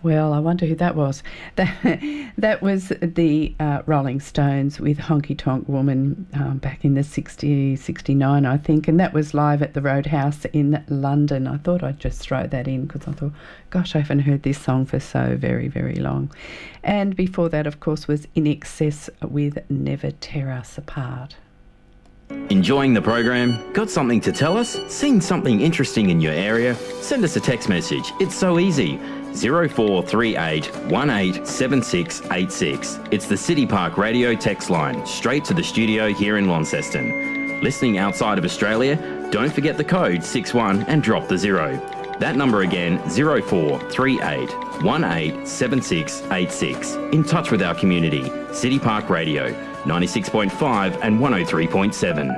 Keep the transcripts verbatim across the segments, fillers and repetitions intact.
Well, I wonder who that was. That, that was the uh, Rolling Stones with Honky Tonk Woman um, back in the sixty, sixty-nine, I think, and that was live at the Roadhouse in London. I thought I'd just throw that in because I thought, gosh, I haven't heard this song for so very, very long. And before that, of course, was In Excess with Never Tear Us Apart. Enjoying the program? Got something to tell us? Seen something interesting in your area? Send us a text message. It's so easy. zero four three eight one eight seven six eight six. It's the City Park Radio text line, straight to the studio here in Launceston. Listening outside of Australia? Don't forget the code six one and drop the zero. That number again, zero four three eight one eight seven six eight six. In touch with our community. City Park Radio, ninety-six point five and one oh three point seven.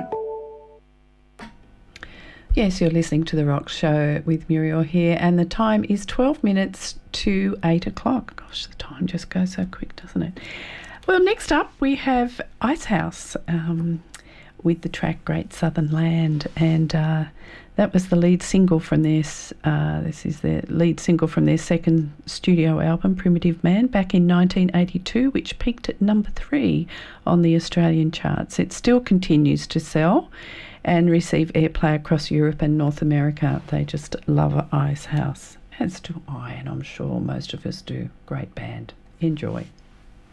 Yes, you're listening to The Rock Show with Muriel here, and the time is twelve minutes to eight o'clock. Gosh, the time just goes so quick, doesn't it? Well, next up we have Icehouse um, with the track Great Southern Land, and uh, that was the lead single from this. Uh, this is the lead single from their second studio album, Primitive Man, back in nineteen eighty-two, which peaked at number three on the Australian charts. It still continues to sell and receive airplay across Europe and North America. They just love Icehouse, as do I, and I'm sure most of us do. Great band. Enjoy.